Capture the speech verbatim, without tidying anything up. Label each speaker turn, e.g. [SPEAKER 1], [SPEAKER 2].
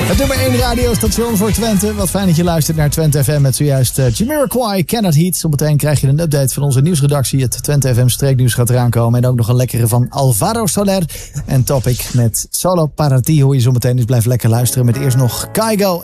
[SPEAKER 1] Het nummer één radiostation voor Twente. Wat fijn dat je luistert naar Twente F M met zojuist uh, Jamiroquai, Cannot Heat. Zometeen krijg je een update van onze nieuwsredactie. Het Twente F M streeknieuws gaat eraan komen. En ook nog een lekkere van Alvaro Soler. En Topic met Solo Para Ti hoor je zometeen. Dus blijf lekker luisteren met eerst nog Kygo.